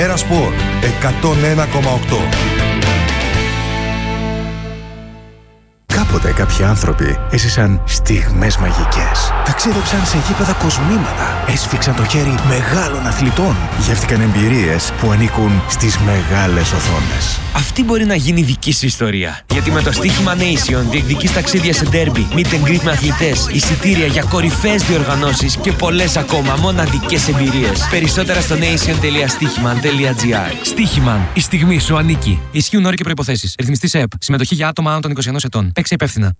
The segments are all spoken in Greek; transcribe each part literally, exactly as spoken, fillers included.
Ερασπορ εκατόν ένα κόμμα οκτώ. Κάποτε κάποιοι άνθρωποι έζησαν στιγμές μαγικές. Ταξίδεψαν σε γήπεδα κοσμήματα. Έσφιξαν το χέρι μεγάλων αθλητών. Γεύτηκαν εμπειρίες που ανήκουν στις μεγάλες οθόνες. Αυτή μπορεί να γίνει δική σου ιστορία. Γιατί με το στοίχημα Nation διεκδικείς ταξίδια σε ντέρμπι, meet and greet με αθλητές, εισιτήρια για κορυφαίες διοργανώσεις και πολλές ακόμα μοναδικές εμπειρίες. Περισσότερα στο nation τελεία στοίχημαν τελεία gr. Στοίχημαν, η στιγμή σου ανήκει. Ισχύουν όροι και προϋποθέσεις. Ρυθμιστής ΕΕΠ. Συμμετοχή για άτομα άνω των είκοσι ενός ετών. Παίξε υπεύθυνα.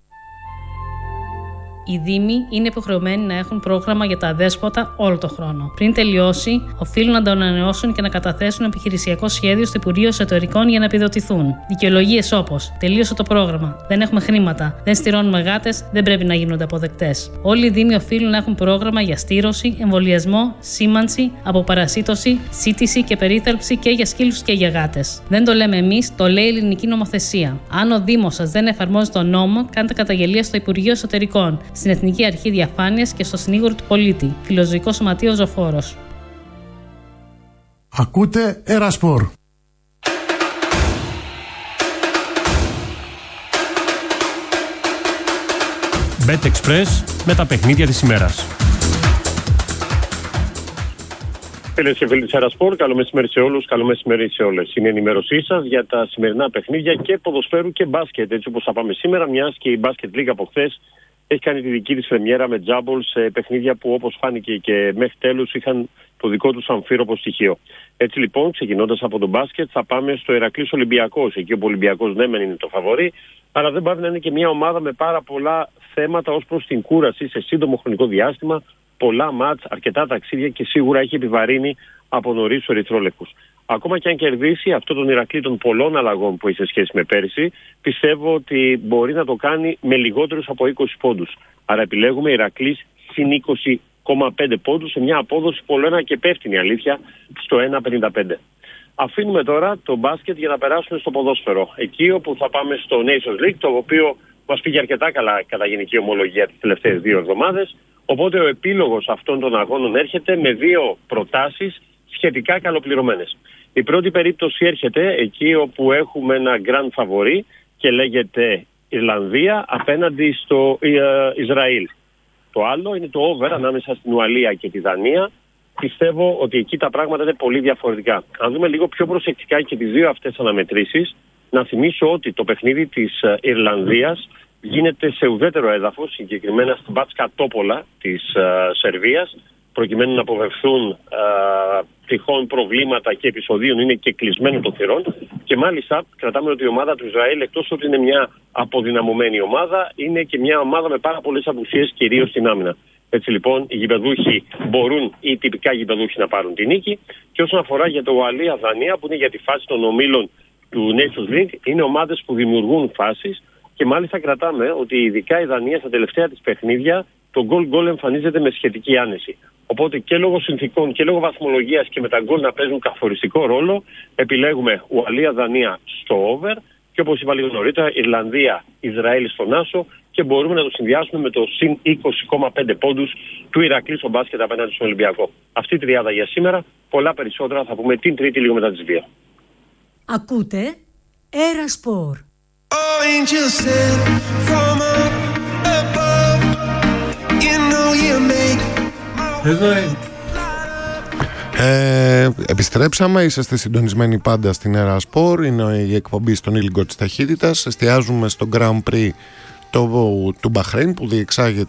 Οι Δήμοι είναι υποχρεωμένοι να έχουν πρόγραμμα για τα αδέσποτα όλο το χρόνο. Πριν τελειώσει, οφείλουν να το ανανεώσουν και να καταθέσουν επιχειρησιακό σχέδιο στο Υπουργείο Εσωτερικών για να επιδοτηθούν. Δικαιολογίες όπως τελείωσε το πρόγραμμα, δεν έχουμε χρήματα, δεν στηρώνουμε γάτες, δεν πρέπει να γίνονται αποδεκτές. Όλοι οι Δήμοι οφείλουν να έχουν πρόγραμμα για στήρωση, εμβολιασμό, σήμανση, αποπαρασίτωση, σύτηση και περίθαλψη και για σκύλους και για γάτες. Δεν το λέμε εμείς, το λέει η ελληνική νομοθεσία. Αν ο Δήμος σας δεν εφαρμόζει τον νόμο, κάντε καταγγελία στο Υπουργείο Εσωτερικών, στην Εθνική Αρχή Διαφάνειας και στο Συνήγορο του Πολίτη. Φιλοζωικό Σωματείο Ζωφόρος. Ακούτε Ερασπορ. BetExpress με τα παιχνίδια της ημέρας. Φίλες και φίλοι της Ερασπορ, καλό μεσημέρι σε όλους, καλό μεσημέρι σε όλες. Είναι η ενημέρωσή σας για τα σημερινά παιχνίδια και ποδοσφαίρου και μπάσκετ. Έτσι όπως θα πάμε σήμερα, μιας και η μπάσκετ λίγα από χθες έχει κάνει τη δική της πρεμιέρα με τζάμπολ σε παιχνίδια που, όπως φάνηκε και μέχρι τέλους, είχαν το δικό τους αμφίροπο στοιχείο. Έτσι λοιπόν, ξεκινώντας από τον μπάσκετ, θα πάμε στο Ηρακλής Ολυμπιακός. Εκεί ο Ολυμπιακός ναι μεν είναι το φαβορί, αλλά δεν πάει να είναι και μια ομάδα με πάρα πολλά θέματα ως προς την κούραση σε σύντομο χρονικό διάστημα. Πολλά μάτς, αρκετά ταξίδια και σίγουρα έχει επιβαρύνει από νωρίς τους ερυθρόλευκους. Ακόμα και αν κερδίσει αυτό τον Ηρακλή των πολλών αλλαγών που έχει σε σχέση με πέρυσι, πιστεύω ότι μπορεί να το κάνει με λιγότερους από είκοσι πόντους. Άρα επιλέγουμε Ηρακλής συν είκοσι κόμμα πέντε πόντους σε μια απόδοση πολλένα και πέφτει, αλήθεια, στο ένα πενήντα πέντε. Αφήνουμε τώρα το μπάσκετ για να περάσουμε στο ποδόσφαιρο. Εκεί όπου θα πάμε στο Nations League, το οποίο μας πήγε αρκετά καλά κατά γενική ομολογία τις τελευταίες δύο εβδομάδες. Οπότε ο επίλογος αυτών των αγώνων έρχεται με δύο προτάσεις σχετικά καλοπληρωμένες. Η πρώτη περίπτωση έρχεται εκεί όπου έχουμε ένα grand favori και λέγεται Ιρλανδία απέναντι στο ε, Ισραήλ. Το άλλο είναι το over ανάμεσα στην Ουαλία και τη Δανία. Πιστεύω ότι εκεί τα πράγματα είναι πολύ διαφορετικά. Αν δούμε λίγο πιο προσεκτικά και τις δύο αυτές αναμετρήσεις, να θυμίσω ότι το παιχνίδι της Ιρλανδίας γίνεται σε ουδέτερο έδαφος, συγκεκριμένα στην Μπάτσκα Τόπολα της uh, Σερβίας, προκειμένου να αποφευθούν uh, τυχόν προβλήματα και επεισοδίων, είναι και κλεισμένο το θυρών. Και μάλιστα κρατάμε ότι η ομάδα του Ισραήλ, εκτός ότι είναι μια αποδυναμωμένη ομάδα, είναι και μια ομάδα με πάρα πολλές απουσίες, κυρίως στην άμυνα. Έτσι λοιπόν οι γηπεδούχοι μπορούν, ή τυπικά γηπεδούχοι, να πάρουν την νίκη. Και όσον αφορά για το Ουαλία-Δανία, που είναι για τη φάση των ομίλων του Nations League, είναι ομάδες που δημιουργούν φάσεις. Και μάλιστα κρατάμε ότι ειδικά η Δανία στα τελευταία της παιχνίδια το γκολ-γκολ εμφανίζεται με σχετική άνεση. Οπότε και λόγω συνθηκών και λόγω βαθμολογίας και με τα γκολ να παίζουν καθοριστικό ρόλο, επιλέγουμε Ουαλία-Δανία στο over και όπως είπα λίγο νωρίτερα, Ιρλανδία-Ισραήλ στον άσο και μπορούμε να το συνδυάσουμε με το συν είκοσι κόμμα πέντε πόντους του Ηρακλή στο μπάσκετ απέναντι στον Ολυμπιακό. Αυτή η τριάδα για σήμερα, πολλά περισσότερα θα πούμε την Τρίτη λίγο μετά τις δύο. Ακούτε Ερασπορ. Oh, angels sent from above. You know you make. Εδώ είναι. Ε, επιστρέψαμε, είσαστε συντονισμένοι πάντα στην Ερασπορ. Είναι η εκπομπή στον ήλιγκο της ταχύτητας. Εστιάζουμε στο Grand Prix το, του Μπαχρέιν που διεξάγεται